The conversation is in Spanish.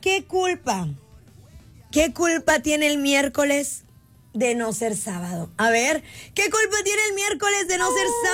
¿Qué culpa? ¿Qué culpa tiene el miércoles de no ser sábado? A ver, ¿qué culpa tiene el miércoles de no ser sábado?